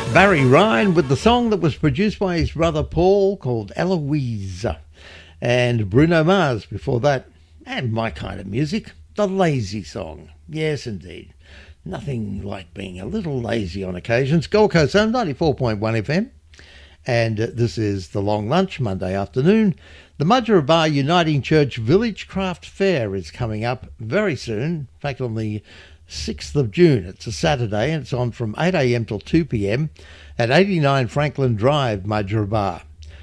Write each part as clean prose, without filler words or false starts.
Barry Ryan with the song that was produced by his brother Paul called Eloise. And Bruno Mars before that. And my kind of music, the Lazy Song. Yes, indeed. Nothing like being a little lazy on occasions. Gold Coast Zone, 94.1 FM. And this is The Long Lunch, Monday afternoon. The Mudgeeraba Uniting Church Village Craft Fair is coming up very soon. In fact, on the 6th of June. It's a Saturday and it's on from 8 a.m. till 2 p.m. at 89 Franklin Drive, Mudgeeraba.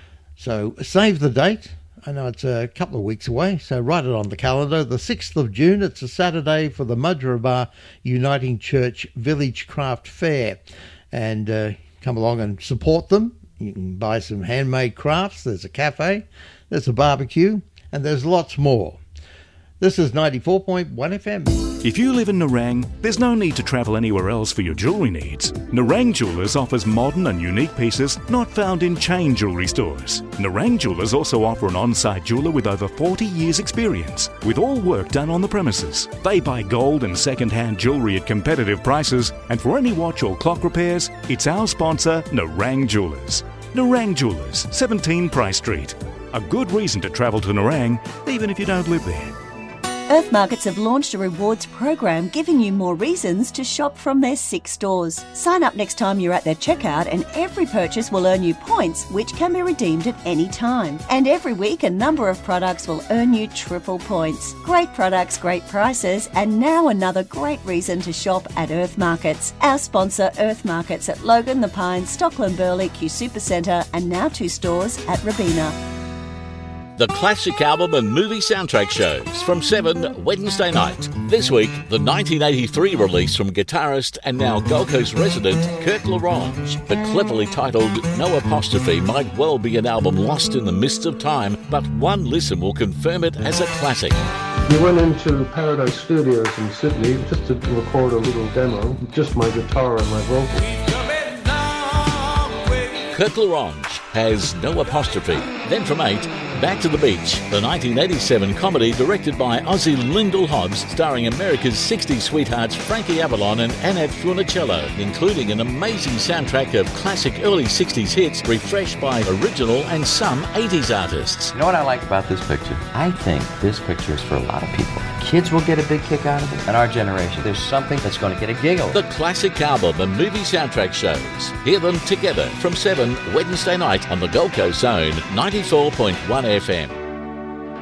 So save the date. I know it's a couple of weeks away, so write it on the calendar. The 6th of June, it's a Saturday for the Mudgeeraba Uniting Church Village Craft Fair. And come along and support them. You can buy some handmade crafts. There's a cafe, there's a barbecue, and there's lots more. This is 94.1 FM. If you live in Nerang, there's no need to travel anywhere else for your jewellery needs. Nerang Jewellers offers modern and unique pieces not found in chain jewellery stores. Nerang Jewellers also offer an on-site jeweller with over 40 years' experience, with all work done on the premises. They buy gold and second-hand jewellery at competitive prices, and for any watch or clock repairs, it's our sponsor, Nerang Jewellers. Nerang Jewellers, 17 Price Street. A good reason to travel to Nerang, even if you don't live there. Earth Markets have launched a rewards program giving you more reasons to shop from their 6 stores. Sign up next time you're at their checkout and every purchase will earn you points which can be redeemed at any time. And every week a number of products will earn you triple points. Great products, great prices, and now another great reason to shop at Earth Markets. Our sponsor Earth Markets at Logan, The Pines, Stockland Burley, Q Supercentre and now 2 stores at Robina. The classic album and movie soundtrack shows from 7 Wednesday night. This week, the 1983 release from guitarist and now Gold Coast resident Kirk LaRange. The cleverly titled No Apostrophe might well be an album lost in the mists of time, but one listen will confirm it as a classic. We went into Paradise Studios in Sydney just to record a little demo, just my guitar and my vocals. Kirk LaRange has No Apostrophe. Then from 8, Back to the Beach, the 1987 comedy directed by Ozzie Lindell Hobbs, starring America's 60s sweethearts Frankie Avalon and Annette Funicello, including an amazing soundtrack of classic early 60s hits refreshed by original and some 80s artists. You know what I like about this picture? I think this picture is for a lot of people. Kids will get a big kick out of it, and our generation, there's something that's going to get a giggle. The classic album and movie soundtrack shows. Hear them together from 7 Wednesday night on the Gold Coast Zone, 94.1 FM.